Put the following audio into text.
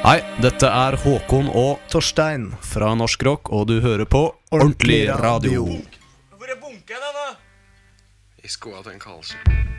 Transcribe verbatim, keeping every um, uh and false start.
Hei, dette er Håkon og Torstein fra Norsk Rock, og du hører på Ordentlig Radio. Hvor er bunken da? I skoa til en Karlsen.